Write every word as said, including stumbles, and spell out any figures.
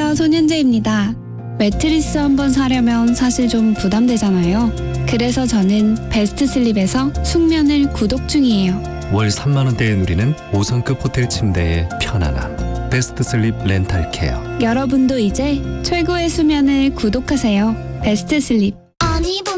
안녕하세요, 손현재입니다. 매트리스 한번 사려면 사실 좀 부담되잖아요. 그래서 저는 베스트 슬립에서 숙면을 구독 중이에요. 월 삼만 원대에 누리는 오 성급 호텔 침대의 편안함. 베스트 슬립 렌탈 케어. 여러분도 이제 최고의 수면을 구독하세요. 베스트 슬립.